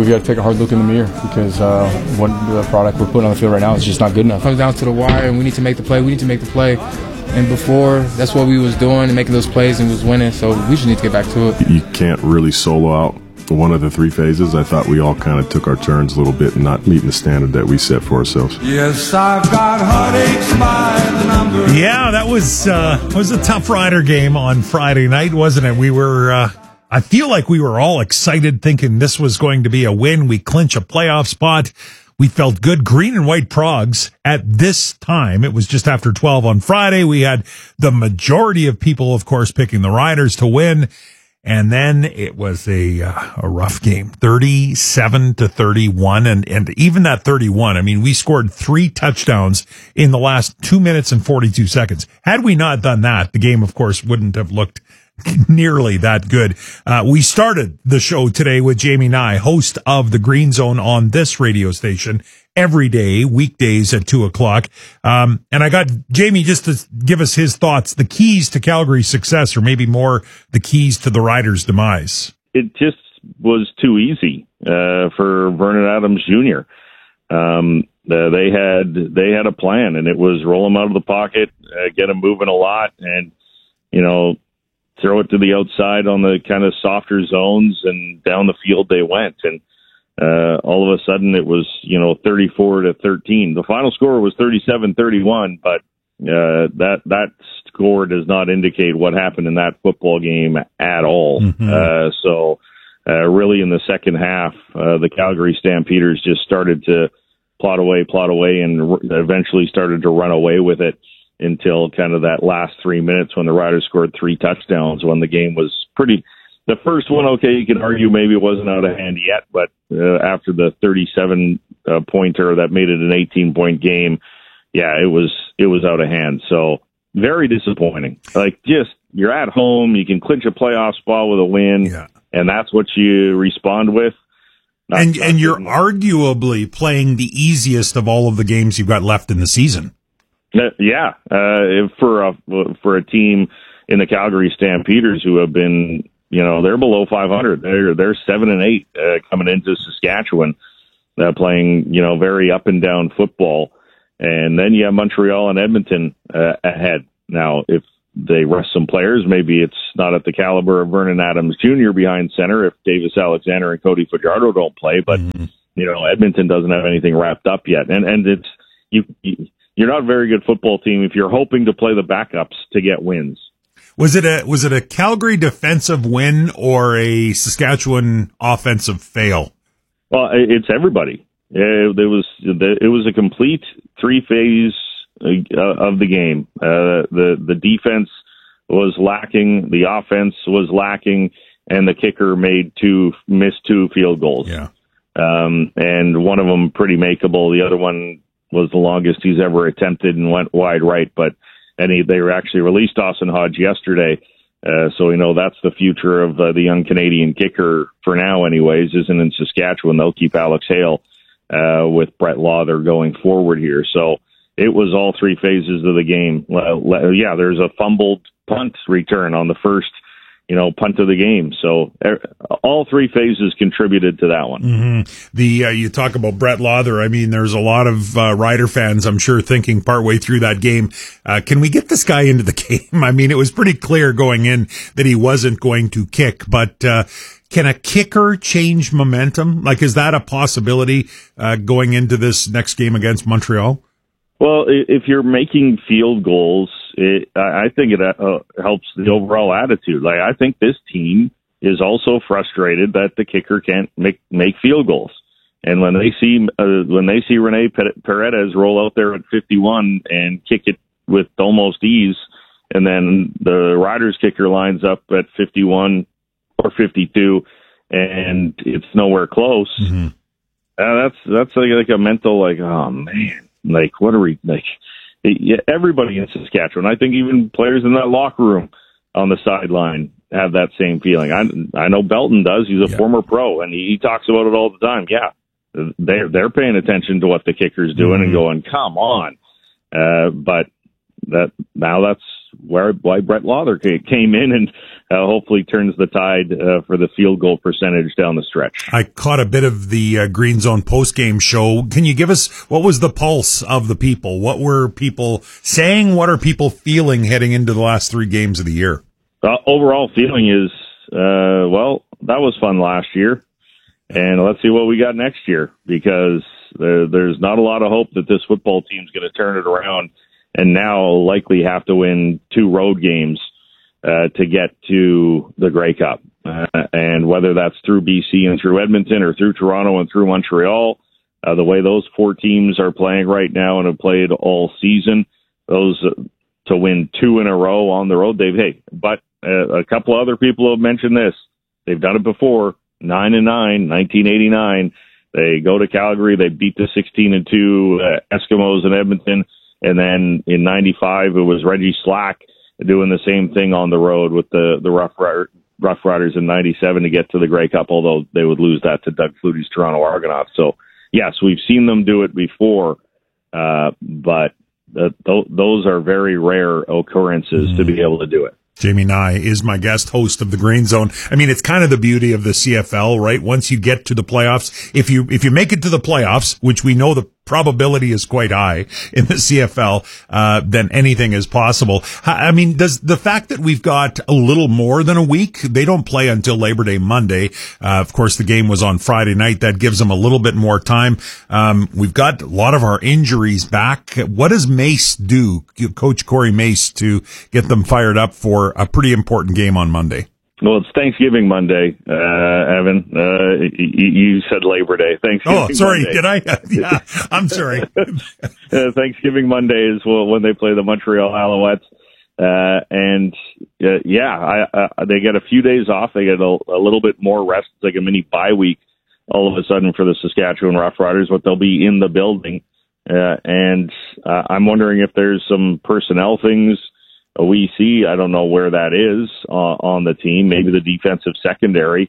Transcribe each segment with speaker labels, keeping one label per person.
Speaker 1: we've got to take a hard look in the mirror because what the product we're putting on the field right now is just not good enough.
Speaker 2: It comes down to the wire, and we need to make the play. We need to make the play. And before, that's what we was doing and making those plays and was winning. So we just need to get back to it.
Speaker 3: You can't really solo out one of the three phases. I thought we all kind of took our turns a little bit and not meeting the standard that we set for ourselves.
Speaker 4: Yes, I've got heartaches by the number.
Speaker 5: Yeah, that was a tough Rider game on Friday night, wasn't it? We were, I feel like we were all excited thinking this was going to be a win. We clinch a playoff spot. We felt good. Green and white progs at this time. It was just after 12 on Friday. We had the majority of people, of course, picking the Riders to win. And then it was a rough game, 37-31. And even that 31, I mean, we scored 3 touchdowns in the last 2 minutes and 42 seconds. Had we not done that, the game, of course, wouldn't have looked nearly that good. We started the show today with Jamie Nye, host of the Green Zone on this radio station every day, weekdays at 2:00. And I got Jamie just to give us his thoughts, the keys to Calgary's success, or maybe more the keys to the Riders' demise.
Speaker 6: It just was too easy for Vernon Adams Jr. They had a plan, and it was roll him out of the pocket, get him moving a lot, and throw it to the outside on the kind of softer zones, and down the field they went. And all of a sudden it was 34-13. The final score was 37-31, but that score does not indicate what happened in that football game at all. Mm-hmm. So really in the second half, the Calgary Stampeders just started to plot away, and eventually started to run away with it until kind of that last 3 minutes when the Riders scored 3 touchdowns, when the game was pretty. The first one, okay, you can argue maybe it wasn't out of hand yet, but after the 37-pointer that made it an 18-point game, yeah, it was out of hand. So very disappointing. You're at home, you can clinch a playoff spot with a win, and that's what you respond with.
Speaker 5: And you're arguably playing the easiest of all of the games you've got left in the season. For a team in the Calgary Stampeders who have been, they're below 500. They're 7-8 coming into Saskatchewan, playing very up and down football, and then you have Montreal and Edmonton ahead. Now, if they rest some players, maybe it's not at the caliber of Vernon Adams Jr. behind center if Davis Alexander and Cody Fajardo don't play, but Edmonton doesn't have anything wrapped up yet, and it's you're not a very good football team if you're hoping to play the backups to get wins. Was it a Calgary defensive win or a Saskatchewan offensive fail?
Speaker 6: Well, it's everybody. It was a complete 3-phase of the game. The defense was lacking, the offense was lacking, and the kicker missed 2 field goals.
Speaker 5: Yeah.
Speaker 6: And one of them pretty makeable. The other one was the longest he's ever attempted and went wide right, but they were actually released Dawson Hodge yesterday, so we know that's the future of the young Canadian kicker for now anyways, isn't in Saskatchewan. They'll keep Alex Hale with Brett Lauther going forward here. So it was all 3 phases of the game. There's a fumbled punt return on the first punt of the game. So all 3 phases contributed to that one.
Speaker 5: Mm-hmm. You talk about Brett Lauther. I mean, there's a lot of Rider fans, I'm sure, thinking partway through that game, can we get this guy into the game? I mean, it was pretty clear going in that he wasn't going to kick, but can a kicker change momentum? Is that a possibility going into this next game against Montreal?
Speaker 6: Well, if you're making field goals, I think it helps the overall attitude. I think this team is also frustrated that the kicker can't make field goals, and when they see Rene Paredes roll out there at 51 and kick it with almost ease, and then the Riders kicker lines up at 51 or 52, and it's nowhere close. Mm-hmm. That's like a mental oh man. What are we everybody in Saskatchewan, I think even players in that locker room on the sideline have that same feeling. I know Belton does. He's a former pro, and he talks about it all the time. Yeah, they're paying attention to what the kicker's doing and going, come on. But that's why Brett Lauder came in and hopefully turns the tide for the field goal percentage down the stretch.
Speaker 7: I caught a bit of the Green Zone post-game show. Can you give us, what was the pulse of the people? What were people saying? What are people feeling heading into the last 3 games of the year?
Speaker 6: Overall feeling is, well, that was fun last year, and let's see what we got next year, because there's not a lot of hope that this football team's going to turn it around and now likely have to win 2 road games to get to the Grey Cup. And whether that's through BC and through Edmonton or through Toronto and through Montreal, the way those 4 teams are playing right now and have played all season, those to win 2 in a row on the road, but a couple other people have mentioned this. They've done it before, 9-9, 1989. They go to Calgary, they beat the 16-2 Eskimos in Edmonton, and then in 95 it was Reggie Slack doing the same thing on the road with the Rough Riders in 97 to get to the Grey Cup, although they would lose that to Doug Flutie's Toronto Argonauts. So, yes, we've seen them do it before, but those are very rare occurrences to be able to do it.
Speaker 7: Jamie Nye is my guest, host of the Green Zone. I mean, it's kind of the beauty of the CFL, right? Once you get to the playoffs, if you make it to the playoffs, which we know the probability is quite high in the CFL, then anything is possible. I mean, does the fact that we've got a little more than a week, they don't play until Labor Day Monday. Of course, the game was on Friday night. That gives them a little bit more time. We've got a lot of our injuries back. What does Mace do, Coach Corey Mace, to get them fired up for a pretty important game on Monday?
Speaker 6: Well, it's Thanksgiving Monday, Evan. You said Labor Day. Thanksgiving.
Speaker 7: Oh, sorry,
Speaker 6: Monday.
Speaker 7: did I? Yeah, I'm sorry.
Speaker 6: Thanksgiving Monday is when they play the Montreal Alouettes. They get a few days off. They get a little bit more rest. It's like a mini bye week all of a sudden for the Saskatchewan Roughriders, but they'll be in the building. I'm wondering if there's some personnel things we see. I don't know where that is on the team, maybe the defensive secondary.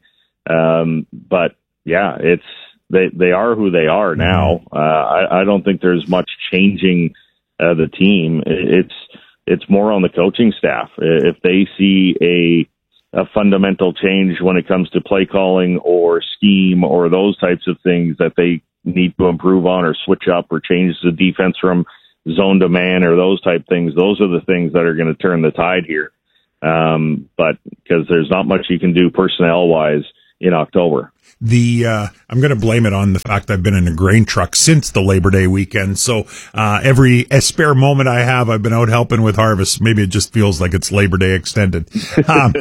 Speaker 6: But yeah, they are who they are now. I don't think there's much changing the team. It's more on the coaching staff. If they see a fundamental change when it comes to play calling or scheme or those types of things that they need to improve on or switch up or change the defense from zone to man or those type things, those are the things that are going to turn the tide here. But because there's not much you can do personnel wise in October.
Speaker 7: I'm going to blame it on the fact I've been in a grain truck since the Labor Day weekend. So, every spare moment I have, I've been out helping with harvest. Maybe it just feels like it's Labor Day extended. That's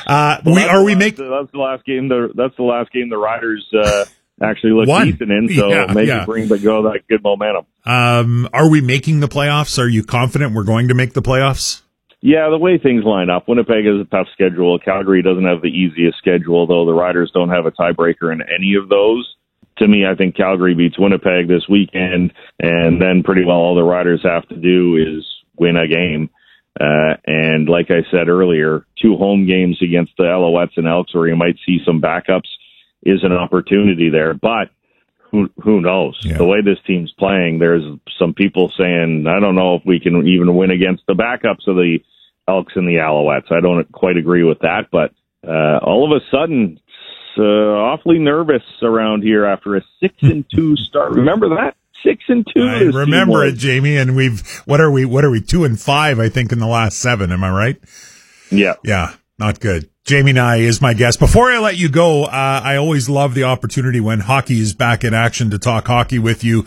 Speaker 7: the last game. That's the last game the Riders, actually look decent in, so maybe bring that good momentum. Are we making the playoffs? Are you confident we're going to make the playoffs?
Speaker 6: Yeah, the way things line up, Winnipeg has a tough schedule. Calgary doesn't have the easiest schedule, though the Riders don't have a tiebreaker in any of those. To me, I think Calgary beats Winnipeg this weekend, and then pretty well all the Riders have to do is win a game. And like I said earlier, 2 home games against the Alouettes and Elks where you might see some backups is an opportunity there. But who knows? Yeah. The way this team's playing, there's some people saying, I don't know if we can even win against the backups of the Elks and the Alouettes. I don't quite agree with that, but all of a sudden, it's awfully nervous around here after a 6-2 start. Remember that? 6-2.
Speaker 7: I remember it, Jamie, and what are we 2-5, I think, in the last 7, am I right?
Speaker 6: Yeah.
Speaker 7: Yeah, not good. Jamie Nye is my guest. Before I let you go, I always love the opportunity when hockey is back in action to talk hockey with you.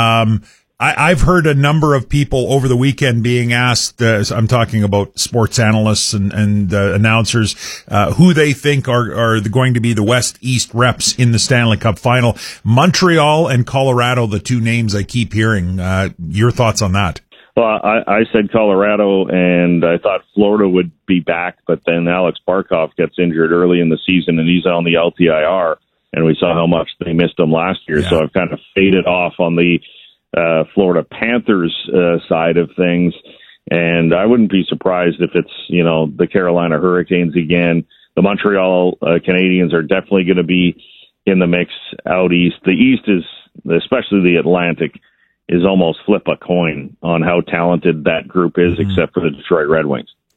Speaker 7: I've heard a number of people over the weekend being asked, I'm talking about sports analysts and announcers, who they think are going to be the West-East reps in the Stanley Cup final. Montreal and Colorado, the 2 names I keep hearing. Your thoughts on that?
Speaker 6: Well, I said Colorado, and I thought Florida would be back, but then Alex Barkov gets injured early in the season, and he's on the LTIR, and we saw how much they missed him last year. Yeah. So I've kind of faded off on the Florida Panthers side of things, and I wouldn't be surprised if it's, the Carolina Hurricanes again. The Montreal Canadiens are definitely going to be in the mix out east. The East is, especially the Atlantic, is almost flip a coin on how talented that group is, except for the Detroit Red Wings.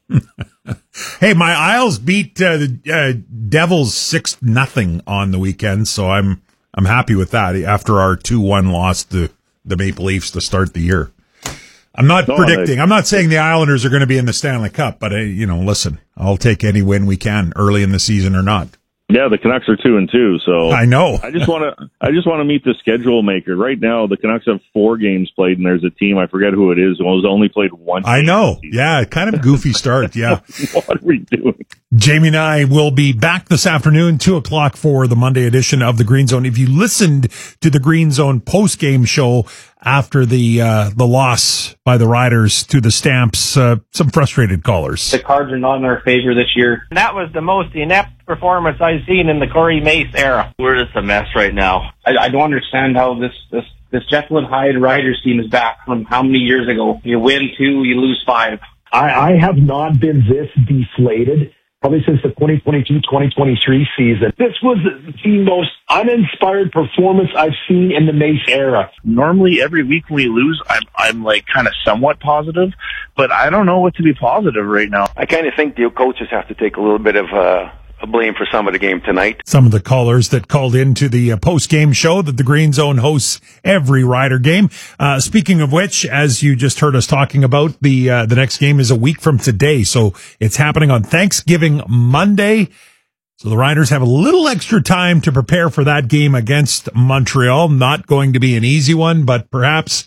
Speaker 7: Hey, my Isles beat the Devils 6-0 on the weekend, so I'm happy with that after our 2-1 loss to the Maple Leafs to start the year. I'm not predicting. I'm not saying the Islanders are going to be in the Stanley Cup, but listen, I'll take any win we can early in the season or not.
Speaker 6: Yeah, the Canucks are 2-2, so
Speaker 7: I know.
Speaker 6: I just want to meet the schedule maker. Right now, the Canucks have 4 games played, and there's a team, I forget who it is, who's only played 1 game.
Speaker 7: I know. Yeah, kind of goofy start. Yeah.
Speaker 6: What are we doing?
Speaker 7: Jamie and I will be back this afternoon, 2:00 for the Monday edition of the Green Zone. If you listened to the Green Zone post-game show after the loss by the Riders to the Stamps, some frustrated callers.
Speaker 8: The Cards are not in our favor this year. That was the most inept performance I've seen in the Corey Mace era.
Speaker 9: We're just a mess right now.
Speaker 8: I don't understand how this Jekyll and Hyde Riders team is back from how many years ago. You win 2, you lose 5.
Speaker 10: I have not been this deflated probably since the 2022-2023 season. This was the most uninspired performance I've seen in the Mace era.
Speaker 11: Normally, every week when we lose, I'm like kind of somewhat positive, but I don't know what to be positive right now.
Speaker 12: I kind of think the coaches have to take a little bit of a blame for some of the game tonight.
Speaker 7: Some of the callers that called into the post-game show that the Green Zone hosts every Rider game. Speaking of which, as you just heard us talking about, the next game is a week from today. So it's happening on Thanksgiving Monday. So the Riders have a little extra time to prepare for that game against Montreal. Not going to be an easy one, but perhaps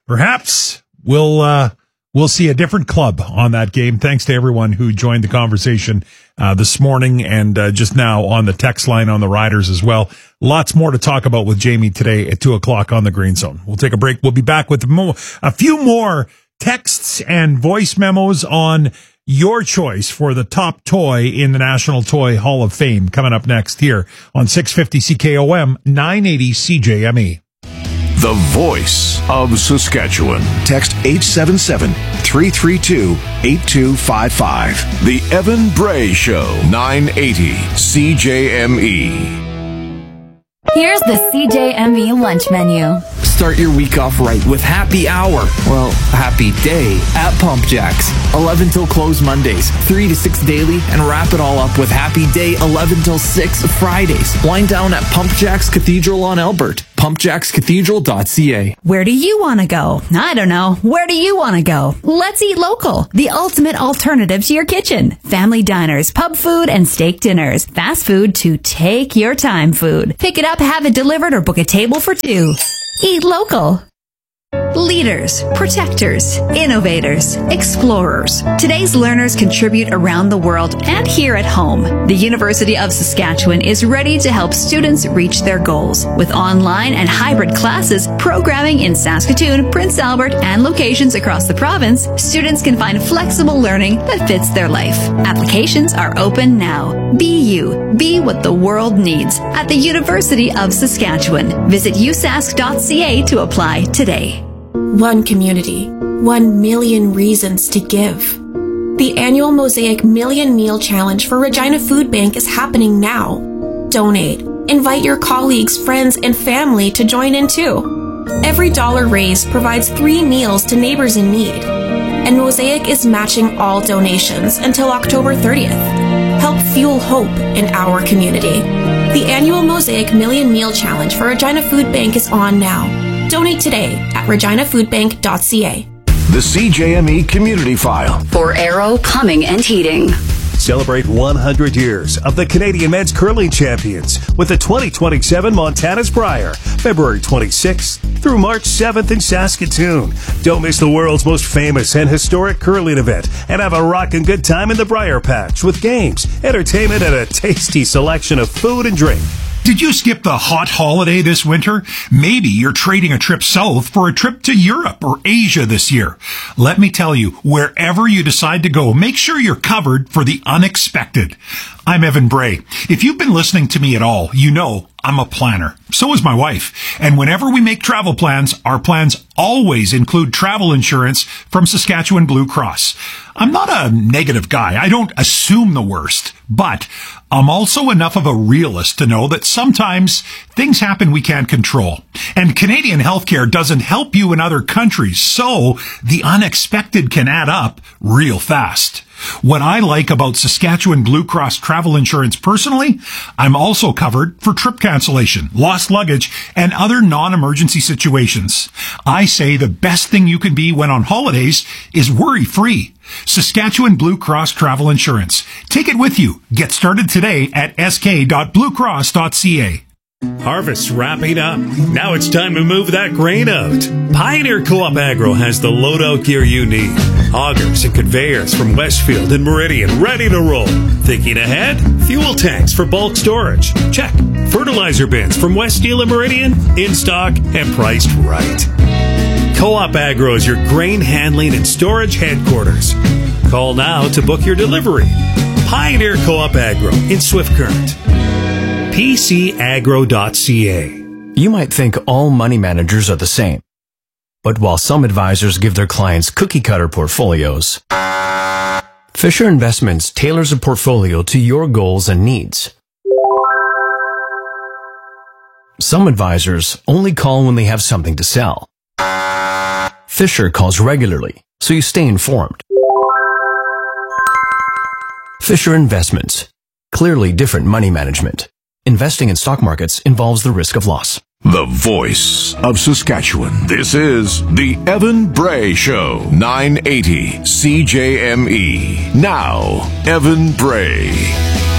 Speaker 7: we'll see a different club on that game. Thanks to everyone who joined the conversation this morning and just now on the text line on the Riders as well. Lots more to talk about with Jamie today at 2:00 on the Green Zone. We'll take a break. We'll be back with a few more texts and voice memos on your choice for the top toy in the National Toy Hall of Fame coming up next here on 650 CKOM 980 CJME.
Speaker 13: The voice of Saskatchewan. Text 877-332-8255. The Evan Bray Show, 980 CJME.
Speaker 14: Here's the CJME lunch menu.
Speaker 15: Start your week off right with Happy Hour. Well, Happy Day at Pump Jacks. 11 till close Mondays, 3 to 6 daily, and wrap it all up with Happy Day 11 till 6 Fridays. Wind down at Pump Jacks Cathedral on Albert. pumpjackscathedral.ca.
Speaker 14: Where do you want to go? I don't know. Where do you want to go? Let's eat local. The ultimate alternative to your kitchen. Family diners, pub food, and steak dinners. Fast food to take your time food. Pick it up, have it delivered, or book a table for 2. Eat local. Leaders, protectors, innovators, explorers. Today's learners contribute around the world and here at home. The University of Saskatchewan is ready to help students reach their goals. With online and hybrid classes, programming in Saskatoon, Prince Albert, and locations across the province, students can find flexible learning that fits their life. Applications are open now. Be you. Be what the world needs at the University of Saskatchewan. Visit usask.ca to apply today.
Speaker 16: One community, 1 million reasons to give. The annual Mosaic Million Meal Challenge for Regina Food Bank is happening now. Donate. Invite your colleagues, friends, and family to join in too. Every dollar raised provides 3 meals to neighbors in need. And Mosaic is matching all donations until October 30th. Help fuel hope in our community. The annual Mosaic Million Meal Challenge for Regina Food Bank is on now. Donate today at reginafoodbank.ca.
Speaker 13: The CJME Community File.
Speaker 17: For Aero Plumbing and Heating.
Speaker 18: Celebrate 100 years of the Canadian Men's Curling Champions with the 2027 Montana's Brier, February 26th through March 7th in Saskatoon. Don't miss the world's most famous and historic curling event and have a rockin' good time in the Brier Patch with games, entertainment, and a tasty selection of food and drink.
Speaker 7: Did you skip the hot holiday this winter? Maybe you're trading a trip south for a trip to Europe or Asia this year. Let me tell you, wherever you decide to go, make sure you're covered for the unexpected. I'm Evan Bray. If you've been listening to me at all, you know I'm a planner. So is my wife. And whenever we make travel plans, our plans always include travel insurance from Saskatchewan Blue Cross. I'm not a negative guy. I don't assume the worst, but I'm also enough of a realist to know that sometimes things happen we can't control. And Canadian healthcare doesn't help you in other countries, so the unexpected can add up real fast. What I like about Saskatchewan Blue Cross Travel Insurance personally, I'm also covered for trip cancellation, lost luggage, and other non-emergency situations. I say the best thing you can be when on holidays is worry-free. Saskatchewan Blue Cross Travel Insurance. Take it with you. Get started today at sk.bluecross.ca.
Speaker 18: Harvest's wrapping up. Now it's time to move that grain out. Pioneer Co-op Agro has the loadout gear you need. Augers and conveyors from Westfield and Meridian ready to roll. Thinking ahead? Fuel tanks for bulk storage. Check. Fertilizer bins from West Steel and Meridian in stock and priced right. Co-op Agro is your grain handling and storage headquarters. Call now to book your delivery. Pioneer Co-op Agro in Swift Current. PCagro.ca.
Speaker 9: You might think all money managers are the same. But while some advisors give their clients cookie-cutter portfolios, Fisher Investments tailors a portfolio to your goals and needs. Some advisors only call when they have something to sell. Fisher calls regularly, so you stay informed. Fisher Investments. Clearly different money management. Investing in stock markets involves the risk of loss.
Speaker 13: The voice of Saskatchewan. This is the Evan Bray Show. 980 CJME. Now, Evan Bray.